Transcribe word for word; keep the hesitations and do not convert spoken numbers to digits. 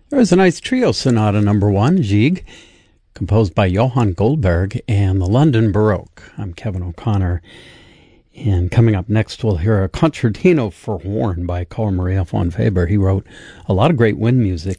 There's a nice trio sonata number one, Gigue, composed by Johann Goldberg and the London Baroque. I'm Kevin O'Connor, and coming up next we'll hear a concertino for horn by Carl Maria von Weber. He wrote a lot of great wind music